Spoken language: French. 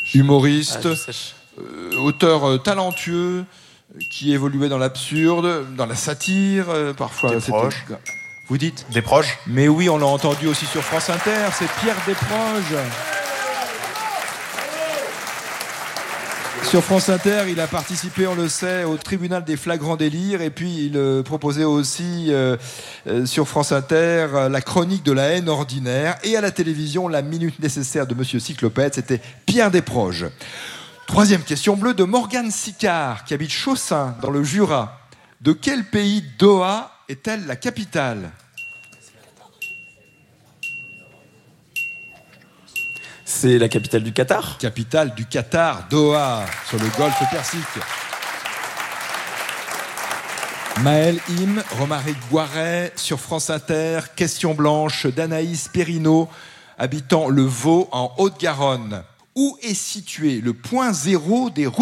Humoriste, auteur talentueux, qui évoluait dans l'absurde, dans la satire, parfois. Desproges. Vous dites ? Desproges. Mais oui, on l'a entendu aussi sur France Inter, c'est Pierre Desproges. Sur France Inter, il a participé, on le sait, au tribunal des flagrants délires, et puis il proposait aussi sur France Inter la chronique de la haine ordinaire, et à la télévision, la minute nécessaire de Monsieur Cyclopède, c'était Pierre Desproges. Troisième question bleue de Morgane Sicard, qui habite Chaussin, dans le Jura. De quel pays Doha est-elle la capitale ? C'est la capitale du Qatar ? Capitale du Qatar, Doha, sur le golfe Persique. Maël Im, Romaric Boiret, sur France Inter, question blanche d'Anaïs Perrineau, habitant le Vaux en Haute-Garonne. Où est situé le point zéro des routes de France ?